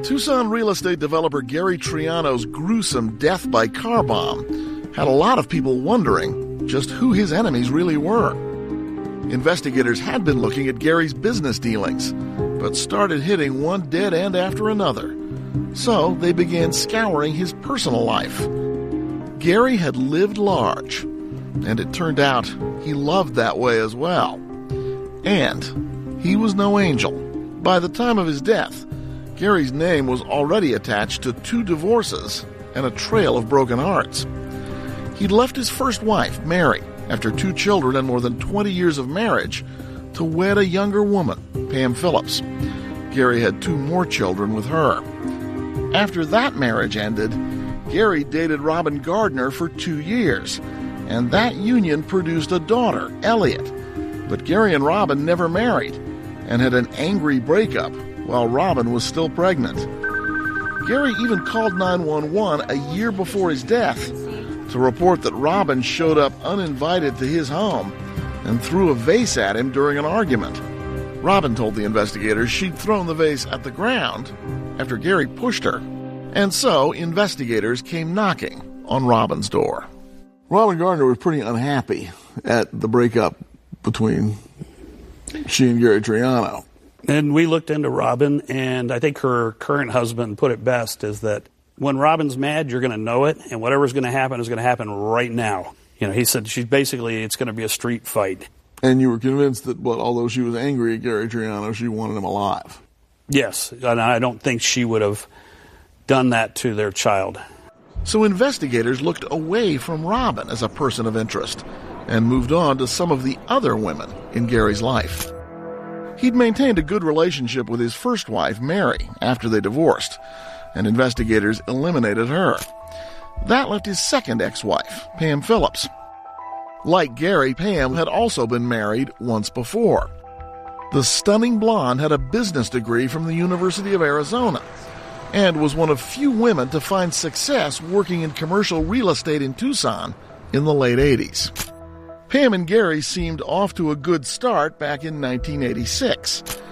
Tucson real estate developer Gary Triano's gruesome death by car bomb had a lot of people wondering just who his enemies really were. Investigators had been looking at Gary's business dealings, but started hitting one dead end after another. So they began scouring his personal life. Gary had lived large, and it turned out he loved that way as well. And he was no angel. By the time of his death, Gary's name was already attached to 2 divorces and a trail of broken hearts. He'd left his first wife, Mary, after 2 children and more than 20 years of marriage, to wed a younger woman, Pam Phillips. Gary had 2 more children with her. After that marriage ended, Gary dated Robin Gardner for 2 years, and that union produced a daughter, Elliot. But Gary and Robin never married and had an angry breakup while Robin was still pregnant. Gary even called 911 a year before his death to report that Robin showed up uninvited to his home and threw a vase at him during an argument. Robin told the investigators she'd thrown the vase at the ground after Gary pushed her. And so investigators came knocking on Robin's door. Robin Gardner was pretty unhappy at the breakup between she and Gary Triano. And we looked into Robin, and I think her current husband put it best, is that when Robin's mad, you're going to know it, and whatever's going to happen is going to happen right now. You know, he said it's going to be a street fight. And you were convinced that, although she was angry at Gary Triano, she wanted him alive. Yes, and I don't think she would have done that to their child. So investigators looked away from Robin as a person of interest and moved on to some of the other women in Gary's life. He'd maintained a good relationship with his first wife, Mary, after they divorced, and investigators eliminated her. That left his second ex-wife, Pam Phillips. Like Gary, Pam had also been married once before. The stunning blonde had a business degree from the University of Arizona and was one of few women to find success working in commercial real estate in Tucson in the late 80s. Pam and Gary seemed off to a good start back in 1986.